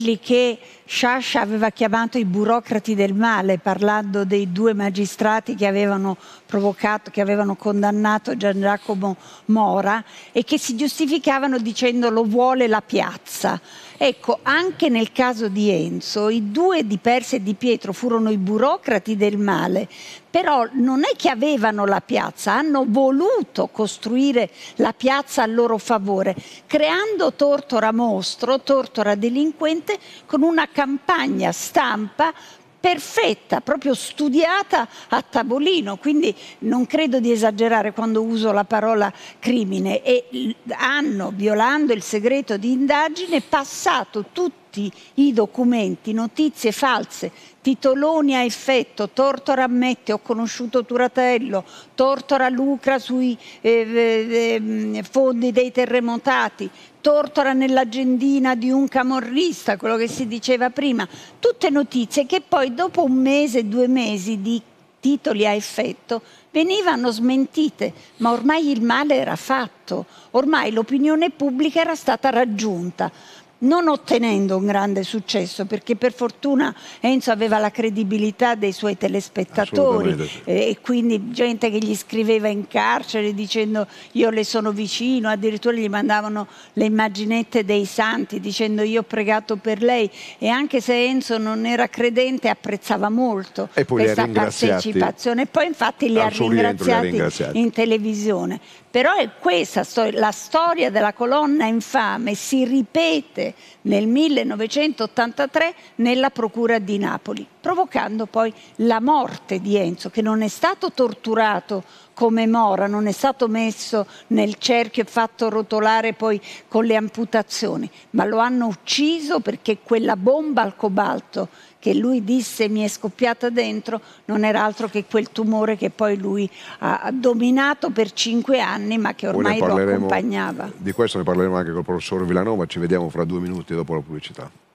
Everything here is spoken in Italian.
che Sciascia aveva chiamato i burocrati del male, parlando dei due magistrati che avevano provocato, che avevano condannato Gian Giacomo Mora e che si giustificavano dicendo lo vuole la piazza. Ecco, anche nel caso di Enzo, i due di Persia e di Pietro furono i burocrati del male, però non è che avevano la piazza, hanno voluto costruire la piazza a loro favore, creando Tortora mostro, Tortora delinquente, con una campagna stampa perfetta, proprio studiata a tavolino, quindi non credo di esagerare quando uso la parola crimine, e hanno, violando il segreto di indagine, passato tutti i documenti, notizie false, titoloni a effetto, Tortora ammette ho conosciuto Turatello, Tortora lucra sui fondi dei terremotati, Tortora nell'agendina di un camorrista, quello che si diceva prima, tutte notizie che poi dopo un mese, 2 mesi di titoli a effetto venivano smentite, ma ormai il male era fatto, ormai l'opinione pubblica era stata raggiunta, non ottenendo un grande successo, perché per fortuna Enzo aveva la credibilità dei suoi telespettatori, sì. E quindi gente che gli scriveva in carcere dicendo io le sono vicino, addirittura gli mandavano le immaginette dei santi dicendo io ho pregato per lei, e anche se Enzo non era credente apprezzava molto questa partecipazione, e poi infatti li ha ringraziati in televisione. Però è questa la storia della colonna infame, si ripete nel 1983 nella procura di Napoli, provocando poi la morte di Enzo, che non è stato torturato come Mora, non è stato messo nel cerchio e fatto rotolare poi con le amputazioni, ma lo hanno ucciso perché quella bomba al cobalto che lui disse mi è scoppiata dentro non era altro che quel tumore che poi lui ha dominato per 5 anni, ma che ormai lo accompagnava. Di questo ne parleremo anche col professor Villanova, ci vediamo fra 2 minuti dopo la pubblicità.